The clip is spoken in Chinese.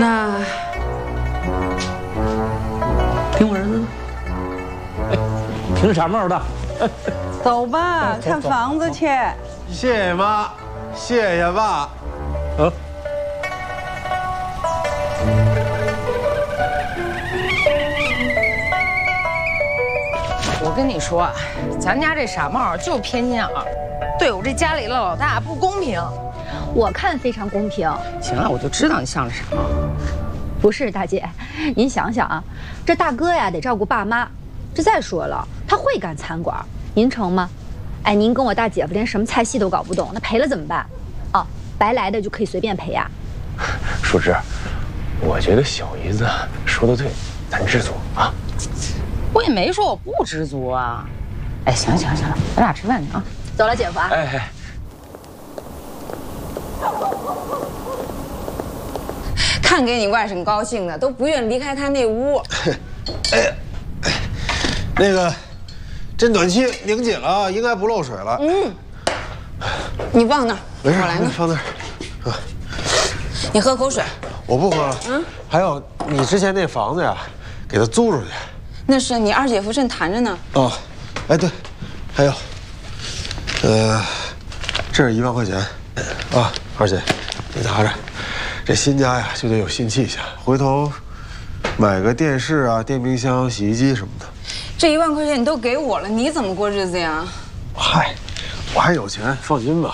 那听我儿子的。听傻帽的。 走吧，看房子去。 谢谢妈，谢谢爸。 我跟你说啊，咱家这傻帽就偏心眼儿，对我这家里的老大不公平。 我看非常公平。 行了，我就知道你像是傻帽。 不是大姐，您想想啊，这大哥呀得照顾爸妈，这再说了，他会干餐馆，您成吗？哎，您跟我大姐夫连什么菜系都搞不懂，那赔了怎么办？哦，白来的就可以随便赔呀？ 树枝，我觉得小姨子说的对，咱知足啊。 我也没说我不知足啊。哎，行了，咱俩吃饭去啊。 走了，姐夫啊。 哎。 看给你外甥高兴的，都不愿离开他那屋。 哎，那个，这暖气拧紧了，应该不漏水了。 你放那儿， 没事， 我来呢。 放那儿。 你喝口水。 我不喝了。还有，你之前那房子呀，给他租出去。 那是你二姐夫正谈着呢。 哦，哎对，还有，这是1万块钱，啊，二姐，你拿着。这新家呀，就得有新气象。回头买个电视啊、电冰箱、洗衣机什么的。 这1万块钱你都给我了，你怎么过日子呀？ 嗨，我还有钱，放心吧。